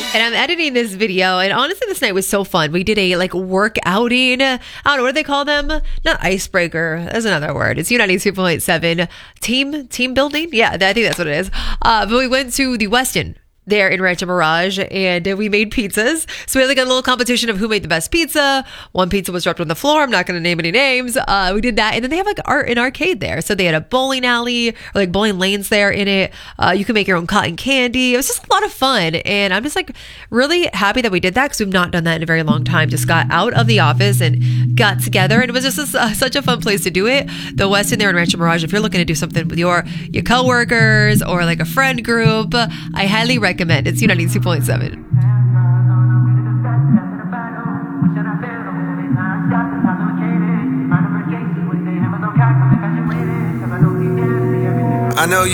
And I'm editing this video, and honestly, this night was so fun. We did a work outing. I don't know, what do they call them? Not icebreaker. That's another word. It's U92.7 team building. Yeah, I think that's what it is. But we went to the Westin there in Rancho Mirage, and we made pizzas. So we had a little competition of who made the best pizza. One pizza was dropped on the floor. I'm not going to name any names. We did that, and then they have an arcade there. So they had a bowling alley, or bowling lanes there in it. You can make your own cotton candy. It was just a lot of fun, and I'm just really happy that we did that, because we've not done that in a very long time. Just got out of the office and got together, and it was just such a fun place to do it. The Westin there in Rancho Mirage, if you're looking to do something with your coworkers or a friend group, I highly recommend. It's U92.7. I know